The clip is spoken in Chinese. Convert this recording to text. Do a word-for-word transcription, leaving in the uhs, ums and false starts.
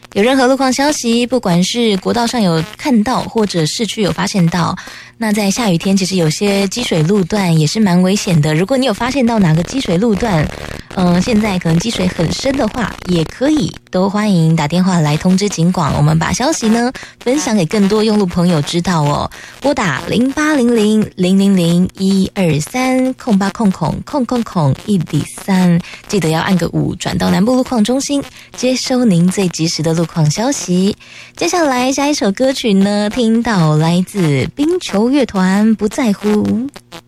有任何路况消息，不管是国道上有看到，或者市区有发现到，那在下雨天其实有些积水路段也是蛮危险的。如果你有发现到哪个积水路段，嗯、呃，现在可能积水很深的话，也可以都欢迎打电话来通知警广，我们把消息呢分享给更多用路朋友知道哦。拨打零八零零零零零一二三空八空空空空空一里三，记得要按个五转到南部路况中心，接收您最及时的路况消息。接下来下一首歌曲呢，听到来自冰球乐团不在乎。